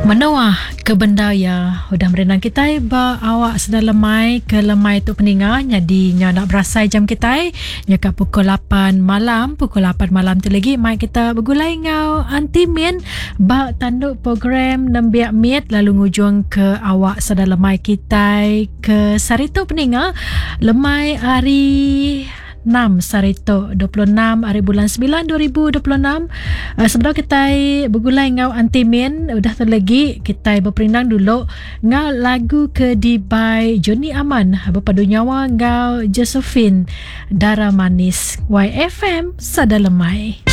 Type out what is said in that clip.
Menawah ke benda ya udah merenang kita ba awak sedang lemai ke lemai tu peninga jadi nya nak berasai jam kita nya kat pukul 8 malam tu lagi mai kita bergulai ngau antimin ba tanduk program nembiak mit lalu ngujung ke awak sedang lemai kita ke Sarito peninga lemai hari 6 Sarito 26 hari bulan 9 2026. Sebenarnya kita bergulai ngau antimin udah tu lagi kita berperindang dulu ngau lagu ke by Joni Aman berpadu nyawa ngau Josephine Dara Manis YFM Sada Lemai.